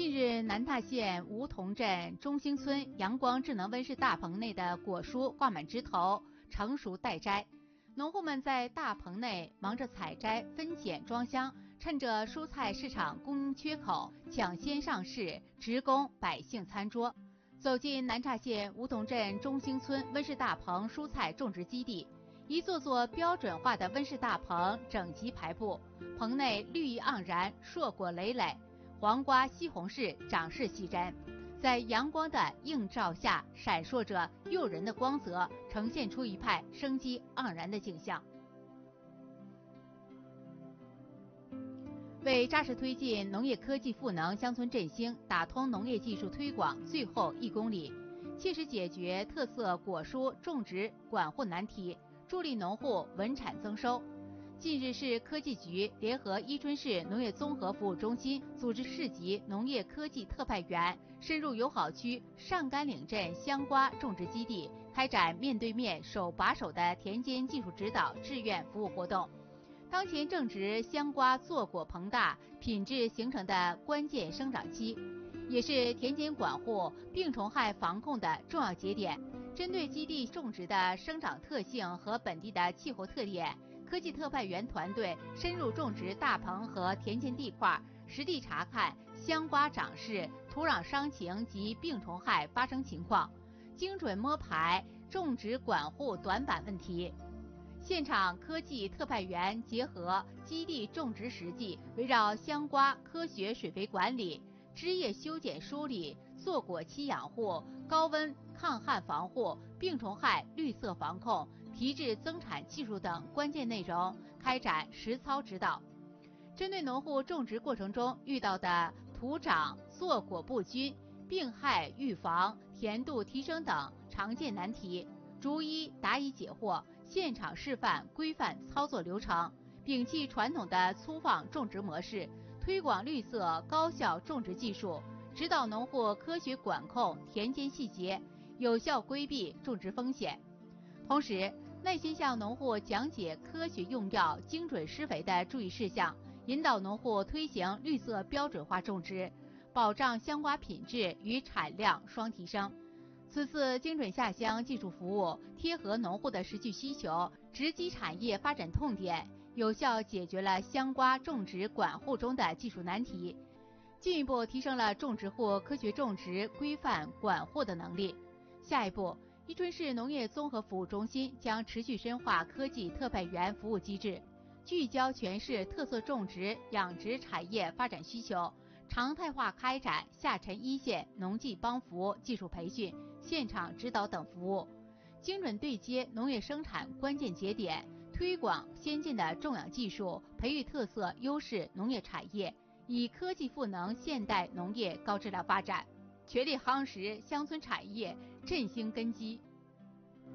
近日，南大县梧桐镇中兴村阳光智能温室大棚内的果蔬挂满枝头，成熟待摘。农户们在大棚内忙着采摘、分拣、装箱，趁着蔬菜市场供应缺口，抢先上市，直供百姓餐桌。走进南岔县梧桐镇中兴村温室大棚蔬菜种植基地，一座座标准化的温室大棚整齐排布，棚内绿意盎然，硕果累累。黄瓜、西红柿长势细针，在阳光的映照下闪烁着诱人的光泽，呈现出一派生机盎然的景象。为扎实推进农业科技赋能乡村振兴，打通农业技术推广最后1公里，切实解决特色果蔬种植管护难题，助力农户稳产增收。近日，市科技局联合伊春市农业综合服务中心组织市级农业科技特派员深入友好区上甘岭镇香瓜种植基地，开展面对面手把手的田间技术指导志愿服务活动。当前正值香瓜坐果膨大、品质形成的关键生长期，也是田间管护病虫害防控的重要节点。针对基地种植的生长特性和本地的气候特点，科技特派员团队深入种植大棚和田间地块，实地查看香瓜长势、土壤伤情及病虫害发生情况，精准摸排种植管护短板问题。现场科技特派员结合基地种植实际，围绕香瓜科学水肥管理、枝叶修剪梳理、坐果期养护、高温抗旱防护、病虫害绿色防控、提质增产技术等关键内容开展实操指导。针对农户种植过程中遇到的土长、坐果不均、病害预防、甜度提升等常见难题，逐一答疑解惑，现场示范规范操作流程，摒弃传统的粗放种植模式，推广绿色高效种植技术，指导农户科学管控田间细节，有效规避种植风险。同时，耐心向农户讲解科学用药、精准施肥的注意事项，引导农户推行绿色标准化种植，保障香瓜品质与产量双提升。此次精准下乡技术服务贴合农户的实际需求，直击产业发展痛点，有效解决了香瓜种植管护中的技术难题，进一步提升了种植户科学种植、规范管护的能力。下一步，伊春市农业综合服务中心将持续深化科技特派员服务机制，聚焦全市特色种植养殖产业发展需求，常态化开展下沉一线农技帮扶技术培训、现场指导等服务，精准对接农业生产关键节点，推广先进的种养技术，培育特色优势农业产业，以科技赋能现代农业高质量发展，全力夯实乡村产业振兴根基。